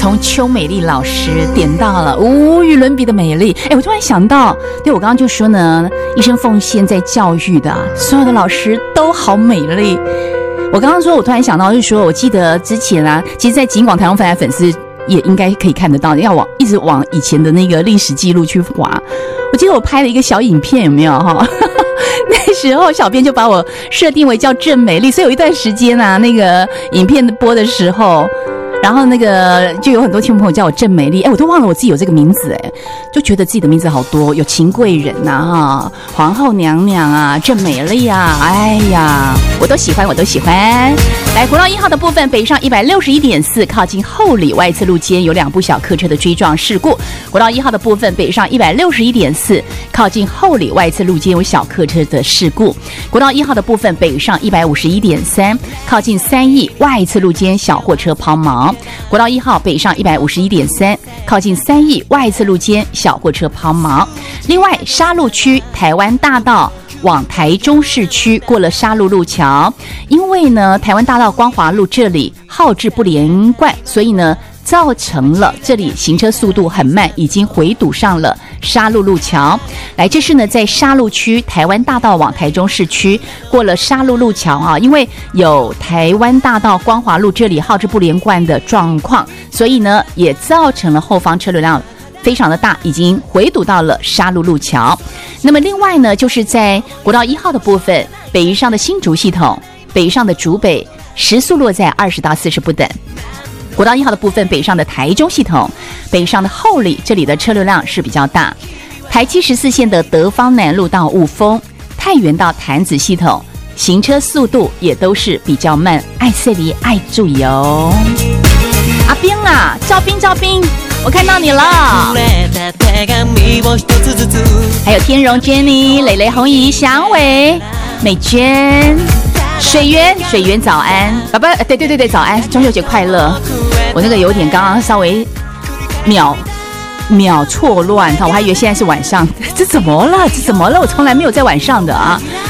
从邱美丽老师点到了无与伦比的美丽。我突然想到，对，我刚刚就说呢，一生奉献在教育的所有的老师都好美丽。我刚刚说，我突然想到，就是说我记得之前啊，其实在景广台湾粉丝也应该可以看得到，要一直往以前的那个历史记录去滑。我记得我拍了一个小影片，有没有哈？那时候小编就把我设定为叫郑美丽，所以有一段时间啊，那个影片播的时候，然后那个就有很多听众朋友叫我郑美丽，我都忘了我自己有这个名字，就觉得自己的名字好多，有秦贵人呐，皇后娘娘啊，郑美丽啊，哎呀，我都喜欢，我都喜欢。来，国道1号的部分，北上161.4，靠近后里外侧路肩有2部小客车的追撞事故。国道1号的部分，北上161.4，靠近后里外侧路肩有小客车的事故。国道1号的部分，北上151.3，靠近3义外侧路肩小货车抛锚。国道1号北上151.3，靠近3义外侧路肩小货车抛锚。另外，沙鹿区台湾大道往台中市区过了沙鹿路桥，因为呢台湾大道光华路这里号志不连贯，所以呢造成了这里行车速度很慢，已经回堵上了沙鹿路桥。来，这是呢在沙鹿区台湾大道往台中市区过了沙鹿路桥啊，因为有台湾大道光华路这里号志不连贯的状况，所以呢也造成了后方车流量非常的大，已经回堵到了沙鹿路桥。那么另外呢，就是在国道1号的部分，北宜上的新竹系统，北宜上的竹北时速落在20到40不等。国道1号的部分，北上的台中系统，北上的后里这里的车流量是比较大。台74线的德芳南路到雾峰，太原到潭子系统，行车速度也都是比较慢，爱塞离爱注意哦。阿兵啊，赵兵，我看到你了。还有天荣 Jenny、蕾蕾、红姨、祥伟、美娟、水源早安，对，早安，中秋节快乐。我那个有点刚刚稍微秒错乱，我还以为现在是晚上，这怎么了？我从来没有在晚上的啊。